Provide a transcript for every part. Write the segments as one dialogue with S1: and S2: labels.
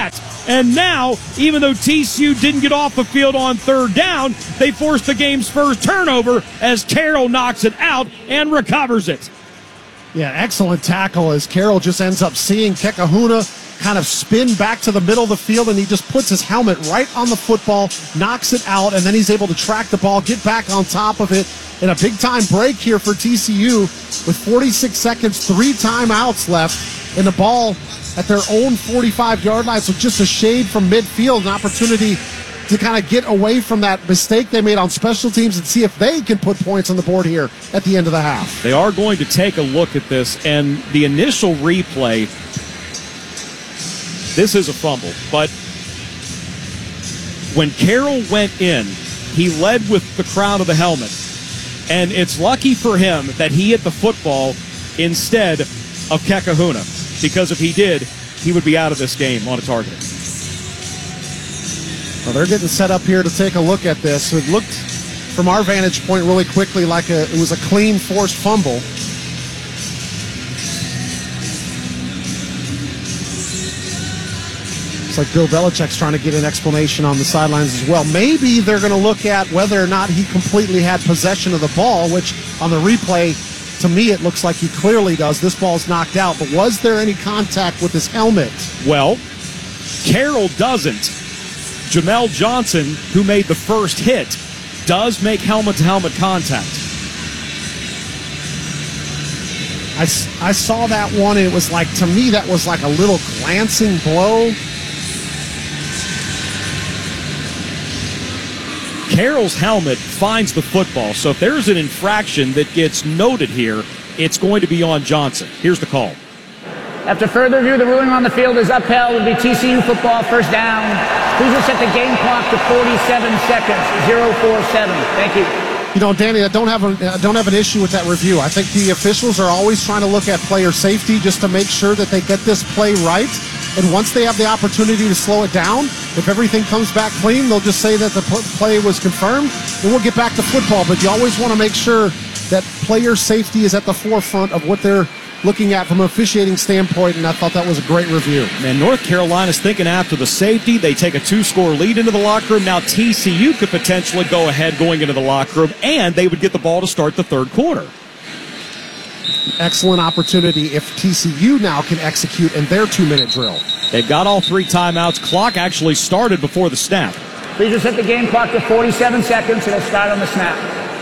S1: that. And now, even though TCU didn't get off the field on third down, they forced the game's first turnover as Carroll knocks it out and recovers it.
S2: Yeah, excellent tackle as Carroll just ends up seeing Kekahuna kind of spin back to the middle of the field, and he just puts his helmet right on the football, knocks it out, and then he's able to track the ball, get back on top of it. In a big-time break here for TCU with 46 seconds, 3 timeouts left, and the ball at their own 45-yard line, so just a shade from midfield, an opportunity to kind of get away from that mistake they made on special teams and see if they can put points on the board here at the end of the half.
S1: They are going to take a look at this, and the initial replay, this is a fumble, but when Carroll went in, he led with the crown of the helmet, and it's lucky for him that he hit the football instead of Kekahuna, because if he did, he would be out of this game on a target.
S2: Well, they're getting set up here to take a look at this. It looked, from our vantage point, really quickly like it was a clean, forced fumble. It's like Bill Belichick's trying to get an explanation on the sidelines as well. Maybe they're going to look at whether or not he completely had possession of the ball, which on the replay, to me, it looks like he clearly does. This ball's knocked out, but was there any contact with his helmet?
S1: Well, Carroll doesn't. Jamel Johnson, who made the first hit, does make helmet-to-helmet contact.
S2: I saw that one, and it was like, to me, that was like a little glancing blow.
S1: Carroll's helmet finds the football, so if there's an infraction that gets noted here, it's going to be on Johnson. Here's the call.
S3: After further review, the ruling on the field is upheld. It'll be TCU football, first down. Please set the game clock to 47 seconds, 047. Thank you.
S2: You know, Danny, I don't have an issue with that review. I think the officials are always trying to look at player safety just to make sure that they get this play right. And once they have the opportunity to slow it down, if everything comes back clean, they'll just say that the play was confirmed, and we'll get back to football. But you always want to make sure that player safety is at the forefront of what they're looking at from an officiating standpoint, and I thought that was a great review.
S1: And North Carolina's thinking after the safety, they take a 2-score lead into the locker room. Now TCU could potentially go ahead going into the locker room, and they would get the ball to start the third quarter.
S2: Excellent opportunity if TCU now can execute in their 2-minute drill.
S1: They've got all 3 timeouts. Clock actually started before the snap.
S3: Please set the game clock to 47 seconds. It'll start on the snap.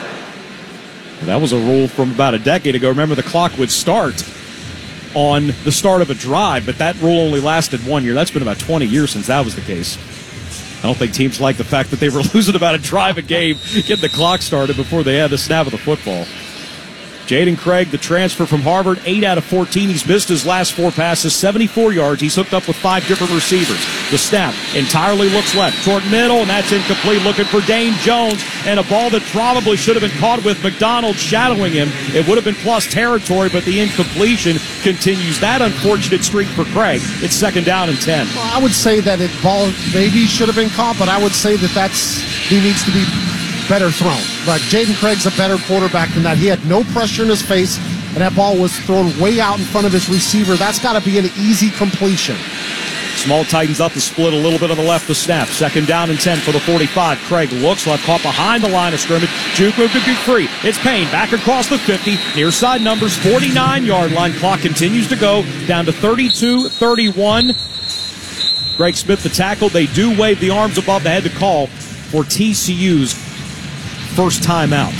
S1: That was a rule from about a decade ago. Remember, the clock would start on the start of a drive, but that rule only lasted 1 year. That's been about 20 years since that was the case. I don't think teams like the fact that they were losing about a drive a game, getting the clock started before they had the snap of the football. Jaden Craig, the transfer from Harvard, 8 out of 14. He's missed his last 4 passes, 74 yards. He's hooked up with 5 different receivers. The snap entirely looks left toward middle, and that's incomplete. Looking for Dane Jones, and a ball that probably should have been caught with McDonald shadowing him. It would have been plus territory, but the incompletion continues that unfortunate streak for Craig. It's 2nd down and 10.
S2: Well, I would say that it ball maybe should have been caught, but I would say that he needs to be better thrown. Like, Jaden Craig's a better quarterback than that. He had no pressure in his face, and that ball was thrown way out in front of his receiver. That's got to be an easy completion.
S1: Small tightens up the split a little bit on the left. The snap. 2nd down and 10 for the 45. Craig looks like caught behind the line of scrimmage. Juke moved to be free. It's Payne back across the 50. Near side numbers, 49-yard line. Clock continues to go down to 32-31. Greg Smith, the tackle. They do wave the arms above the head to call for TCU's first timeout.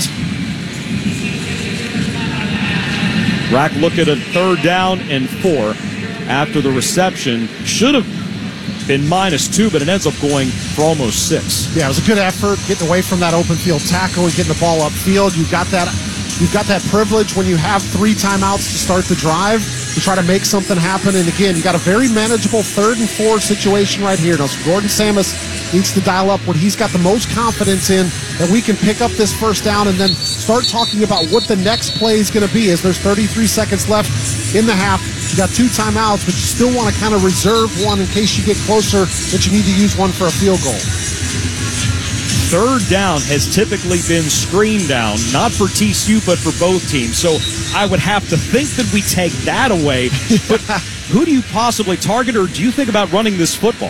S1: Rack look at a 3rd down and 4 after the reception. Should have been -2, but it ends up going for almost 6.
S2: Yeah, it was a good effort getting away from that open field tackle and getting the ball upfield. You've got that privilege when you have 3 timeouts to start the drive to try to make something happen. And again, you got a very manageable 3rd and 4 situation right here. Now, so Gordon Samus needs to dial up what he's got the most confidence in, that we can pick up this first down and then start talking about what the next play is going to be, as there's 33 seconds left in the half. You got 2 timeouts, but you still want to kind of reserve one in case you get closer that you need to use one for a field goal.
S1: 3rd down has typically been screen down, not for TCU, but for both teams. So I would have to think that we take that away. But who do you possibly target, or do you think about running this football?